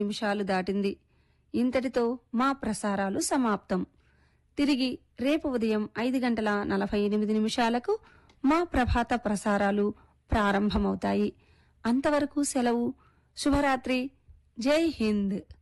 నిమిషాలు దాటింది. ఇంతటితో మా ప్రసారాలు సమాప్తం. తిరిగి రేపు ఉదయం 5:48 మా ప్రభాత ప్రసారాలు ప్రారంభమవుతాయి. అంతవరకు సెలవు. శుభరాత్రి. జై హింద్.